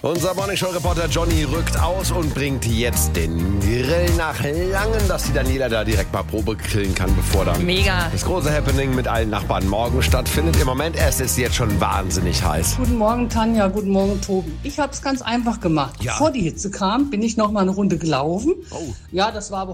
Unser Morningshow-Reporter Johnny rückt aus und bringt jetzt den Grill nach Langen, dass die Daniela da direkt mal Probe grillen kann, bevor dann Mega. das große Happening mit allen Nachbarn morgen stattfindet. Im Moment, es ist jetzt schon wahnsinnig heiß. Guten Morgen, Tanja. Guten Morgen, Tobi. Ich habe es ganz einfach gemacht. Ja. Bevor die Hitze kam, bin ich noch mal eine Runde gelaufen. Oh. Ja, das war aber